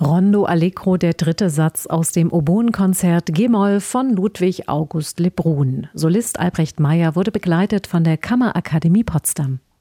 Rondo Allegro, der dritte Satz aus dem Oboenkonzert G-Moll von Ludwig August Lebrun. Solist Albrecht Meyer wurde begleitet von der Kammerakademie Potsdam.